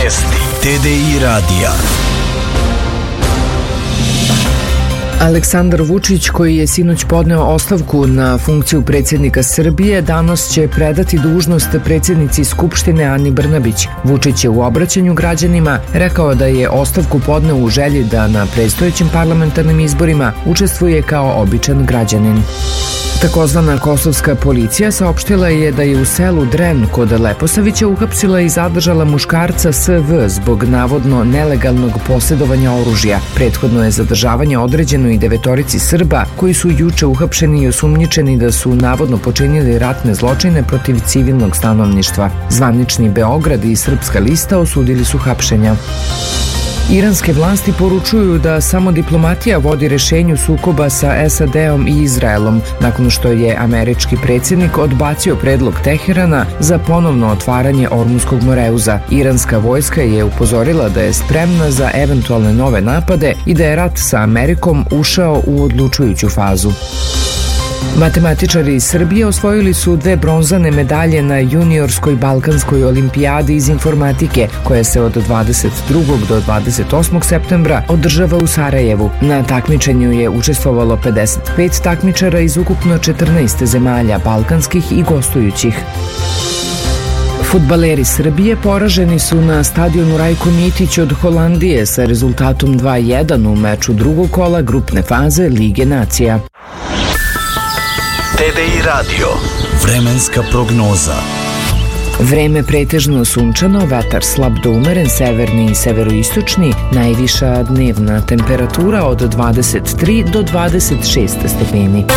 Vesti TDI radija. Aleksandar Vučić, koji je sinoć podneo ostavku na funkciju predsjednika Srbije, danas će predati dužnost predsjednici Skupštine Ani Brnabić. Vučić je u obraćanju građanima rekao da je ostavku podneo u želji da na predstojećim parlamentarnim izborima učestvuje kao običan građanin. Takozvana kosovska policija saopštila je da je u selu Dren kod Leposavića uhapsila i zadržala muškarca SV zbog navodno nelegalnog posjedovanja oružja. Prethodno je zadržavanje određeno i 9 Srba koji su juče uhapšeni i osumnjičeni da su navodno počinili ratne zločine protiv civilnog stanovništva. Zvanični Beograd i Srpska lista osudili su hapšenja. Iranske vlasti poručuju da samo diplomatija vodi rešenju sukoba sa SAD-om i Izraelom, nakon što je američki predsjednik odbacio predlog Teherana za ponovno otvaranje Ormuzskog moreuza. Iranska vojska je upozorila da je spremna za eventualne nove napade i da je rat sa Amerikom ušao u odlučujuću fazu. Matematičari iz Srbije osvojili su 2 bronzane medalje na juniorskoj balkanskoj olimpijadi iz informatike, koja se od 22. do 28. septembra održava u Sarajevu. Na takmičenju je učestvovalo 55 takmičara iz ukupno 14 zemalja balkanskih i gostujućih. Fudbaleri Srbije poraženi su na stadionu Rajko Mitić od Holandije sa rezultatom 2:1 u meču drugog kola grupne faze Lige nacija. TDI radio. Vremenska prognoza. Vreme pretežno sunčano, vetar slab do umeren, severni i severoistočni, najviša dnevna temperatura od 23 do 26 stepeni.